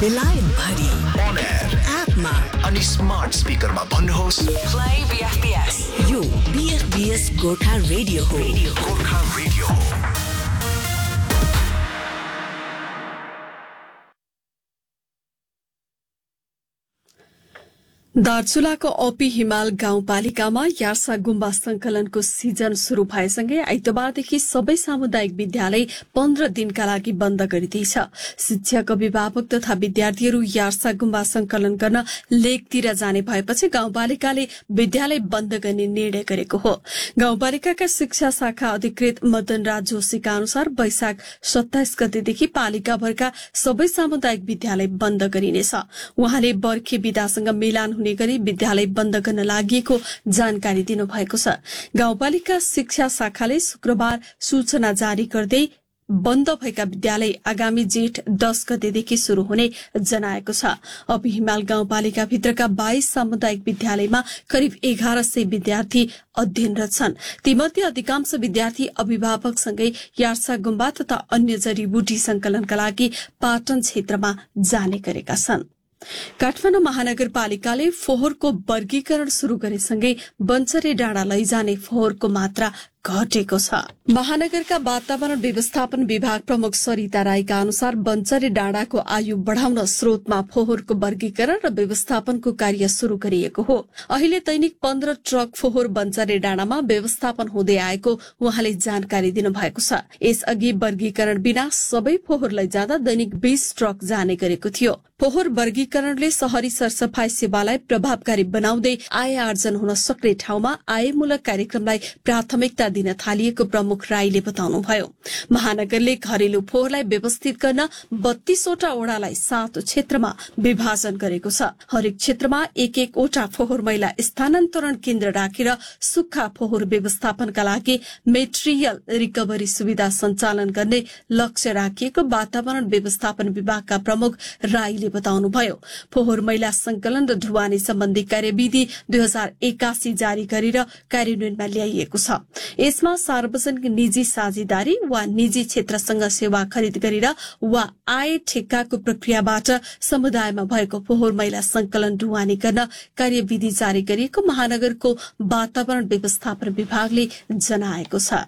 बेलायत भरि On air एपमा अनि स्मार्ट स्पिकरमा भन्नुहोस् Play BFBS. यो BFBS गोर्खा रेडियो हो. गोर्खा रेडियो हो। दार्चुलाको ओपी हिमाल गाउँपालिकामा यार्सा गुम्बा संकलनको सिजन शुरू भएसँगै आइतबारदेखि सबै सामुदायिक विद्यालय 15 दिनका लागि बन्द गरिदिएछ। शिक्षक, अभिभावक तथा विद्यार्थीहरू यार्सा गुम्बा संकलन गर्न लेकतिर जाने भएपछि गाउँपालिकाले विद्यालय बन्द गर्ने निर्णय गरेको हो। गाउँपालिकाका शिक्षा शाखा अधिकृत मदन राज जोशीका अनुसार वैशाख 27 गतेदेखि पालिकाभरका सबै सामुदायिक विद्यालय बन्द गरिनेछ। उहाँले बर्खे विदासँग मिलान हुने गरी विद्यालय बन्द गर्न लागि जानकारी दिनुभएको छ। गाउँपालिका शिक्षा शाखाले शुक्रबार सूचना जारी गर्दै बन्द भएका विद्यालय आगामी जेठ 10 गतेदेखि शुरू हुने जनाएको छ। अब हिमाल गाउँपालिका भित्रका 22 सामुदायिक विद्यालयमा करिब 1100 विद्यार्थी अध्ययनरत छन्। तीमध्ये अधिकांश विद्यार्थी अभिभावकसँगै यार्सा गुम्बा तथा अन्य जडीबुटी संकलनका लागि पाटन क्षेत्रमा जाने गरेका छन्। काठमाडौँ महानगरपालिकाले फोहोरको वर्गीकरण शुरू गरेसँगै बन्चरे डाँडा लैजाने फोहोरको मात्रा घटेको छ। महानगरका वातावरण व्यवस्थापन विभाग प्रमुख सरिता राईका अनुसार बन्चरे डाँडाको आयु बढ़ाउन स्रोतमा फोहोरको वर्गीकरण र व्यवस्थापनको कार्य शुरू गरिएको हो। अहिले दैनिक 15 ट्रक फोहोर बन्चरे डाँडामा व्यवस्थापन हुँदै आएको उहाँले जानकारी दिनुभएको छ। यसअघि वर्गीकरण बिना सबै फोहोर लैजाँदा दैनिक 20 ट्रक जाने गरेको थियो। फोहोर वर्गीकरणले शहरी सरसफाई सेवालाई प्रभावकारी बनाउँदै आय आर्जन हुन सक्ने ठाउँमा आयमूलक कार्यक्रमलाई प्राथमिकता दिन थालिएको प्रमुख राईले बताउनुभयो। महानगरले घरेलु फोहोरलाई व्यवस्थित गर्न 32 वटा ओडालाई 7 क्षेत्रमा विभाजन गरेको छ। हरेक क्षेत्रमा एक वटा फोहोर मैला स्थानान्तरण केन्द्र राखेर सुक्खा फोहोर व्यवस्थापनका लागि मेटेरियल रिकभरी सुविधा सञ्चालन गर्ने लक्ष्य राखिएको वातावरण व्यवस्थापन विभागका प्रमुख राईले बताउनुभयो। फोहोर मैला संकलन र ढुवानी सम्बन्धी कार्यविधि 2081 जारी गरेर कार्यान्वयनमा ल्याइएको छ। यसमा सार्वजनिक निजी साझेदारी वा निजी क्षेत्रसँग सेवा खरिद गरेर वा आय ठेक्काको प्रक्रियाबाट समुदायमा भएको फोहोर मैला संकलन ढुवानी गर्न कार्यविधि जारी गरिएको महानगरको वातावरण व्यवस्थापन विभागले जनाएको छ।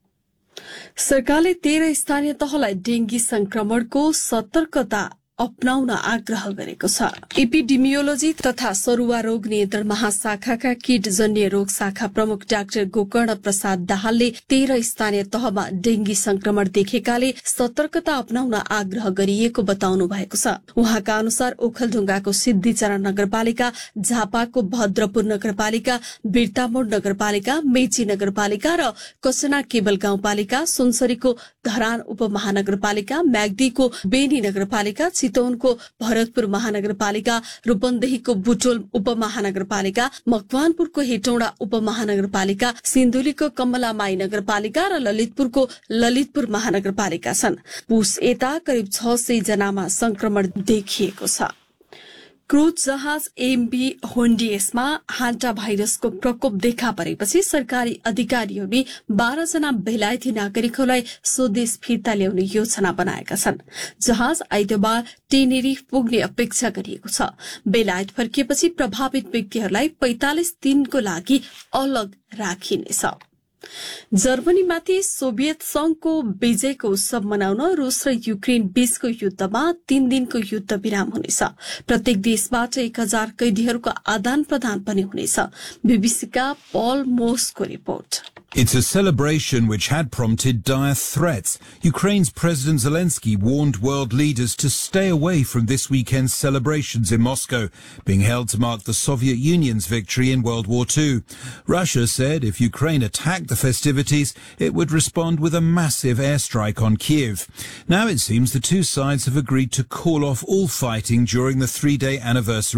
सरकारले 13 स्थानीय तहलाई डेंगी संक्रमणको सतर्कता अपनाउन आग्रह गरेको छ। एपिडेमियोलोजी तथा सरुवा रोग नियन्त्रण महाशाखाका कीटजन्य रोग शाखा प्रमुख डाक्टर गोकर्ण प्रसाद दाहालले 13 स्थानीय तहमा डेंगी संक्रमण देखेकाले सतर्कता अपनाउन आग्रह गरिएको बताउनु भएको छ। उहाँका अनुसार ओखलढुङ्गाको सिद्धिचरण नगरपालिका, झापाको भद्रपुर नगरपालिका, बिर्तामोड नगरपालिका, मेची नगरपालिका र कचना केवल गाउँपालिका, सुनसरीको धरान उपमहानगरपालिका, म्याग्दीको बेनी नगरपालिका, चितवनको भरतपुर महानगरपालिका, रूपन्देहीको बुटोल उपमहानगरपालिका, मकवानपुरको हेटौडा उपमहानगरपालिका, सिन्धुलीको कमलामाई नगरपालिका र ललितपुरको ललितपुर महानगरपालिका छन्। पुस यता करिब 600 जनामा संक्रमण देखिएको छ। क्रूज जहाज एमबी होन्डियसमा हान्टा भाइरसको प्रकोप देखा परेपछि सरकारी अधिकारीहरूले 12 जना बेलायती नागरिकहरूलाई स्वदेश फिर्ता ल्याउने योजना बनाएका छन्। जहाज आइतबार टेनेरिफ पुग्ने अपेक्षा गरिएको छ। बेलायत फर्किएपछि प्रभावित व्यक्तिहरूलाई 45 दिनको लागि अलग राखिनेछ। जर्मनीमाथि सोभियत संघको विजयको उत्सव मनाउन रूस र युक्रेन बीचको युद्धमा 3 दिनको युद्ध विराम हुनेछ। प्रत्येक देशबाट 1000 कैदीहरूको आदान प्रदान पनि हुनेछ। बीबीसीका पल मोसको report. It's a celebration which had prompted dire threats. Ukraine's President Zelensky warned world leaders to stay away from this weekend's celebrations in Moscow, being held to mark the Soviet Union's victory in World War II. Russia said if Ukraine attacked the festivities, it would respond with a massive airstrike on Kyiv. Now it seems the two sides have agreed to call off all fighting during the 3-day anniversary